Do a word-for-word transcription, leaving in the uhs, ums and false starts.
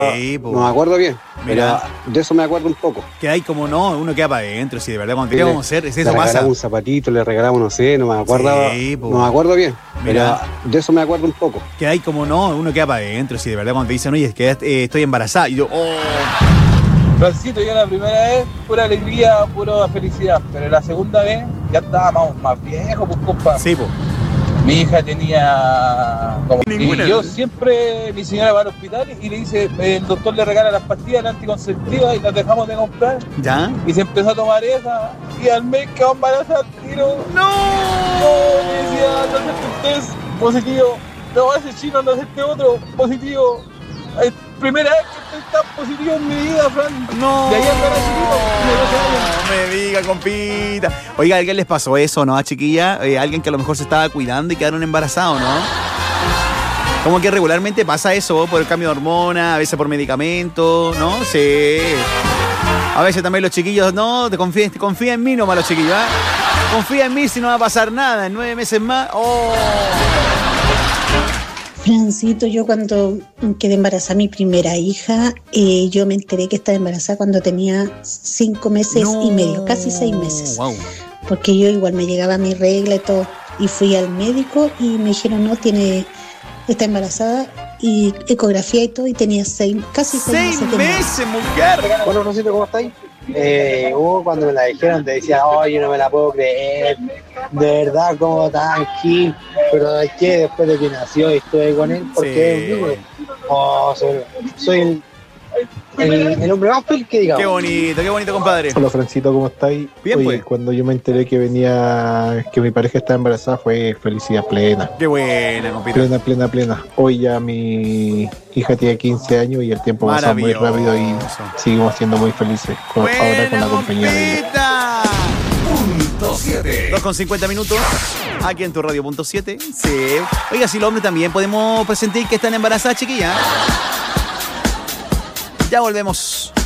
Sí, po. No me acuerdo bien, Mira. pero de eso me acuerdo un poco. Que hay como no, uno queda para adentro, si de verdad cuando te Le- vamos a hacer, es Le eso pasa. regalamos un zapatito, le regalamos, no sé, no me acuerdo, Sí, po. no me acuerdo bien, Mira. pero de eso me acuerdo un poco. Que hay como no, uno queda para adentro, si de verdad cuando te dicen, oye, es que eh, estoy embarazada. Y yo, oh, Francito, yo la primera vez, pura alegría, pura felicidad. Pero la segunda vez, ya estábamos más viejos, pues, compa. sí, po. Mi hija tenía como... Ninguna. Y yo siempre, mi señora va al hospital y le dice, el doctor le regala las pastillas anticonceptivas y las dejamos de comprar. ¿Ya? Y se empezó a tomar esa y al mes quedó embarazada al tiro. ¡No! No, me decía, no acepte un test positivo. No, ese chino, no acepte otro positivo. Es primera vez que estoy tan positivo en mi vida, Fran. No. De ahí a cara chiquito, de doce años. No me diga, compita. Oiga, ¿a alguien les pasó eso, no, chiquilla? Eh, alguien que a lo mejor se estaba cuidando y quedaron embarazados, ¿no? Como que regularmente pasa eso, por el cambio de hormona, a veces por medicamentos, ¿no? Sí. A veces también los chiquillos, no, te confía, te confía en mí nomás los chiquillos, ¿ah? Confía en mí si no va a pasar nada, en nueve meses más. ¡Oh! Francito, yo cuando quedé embarazada mi primera hija, eh, yo me enteré que estaba embarazada cuando tenía cinco meses No. y medio, casi seis meses. Wow. Porque yo igual me llegaba mi regla y todo. Y fui al médico y me dijeron, no, tiene, está embarazada, y ecografía y todo, y tenía seis, casi seis, ¡Seis meses. de embarazo. meses, mujer! Bueno, Rosito, ¿cómo estáis? Eh, hubo cuando me la dijeron, te decía, oye, no me la puedo creer, de verdad, como tan gil, pero es que después de que nació y estuve con él, porque Sí. es un niño, oh, soy, soy el, el, el hombre más feliz que digamos. Qué bonito, qué bonito, compadre. Hola Francito, ¿cómo estáis? Bien, Oye, pues. cuando yo me enteré que venía, que mi pareja estaba embarazada, fue felicidad plena. Qué buena, compita. Plena, plena, plena. Hoy ya mi hija tiene quince años y el tiempo pasa muy rápido y Maravilloso. seguimos siendo muy felices con, ahora con la compañía de ella. compita! Punto siete. dos con cincuenta minutos, aquí en tu radio punto siete. Sí. Oiga, si los hombres también podemos presentar que están embarazadas, chiquillas. Ya volvemos.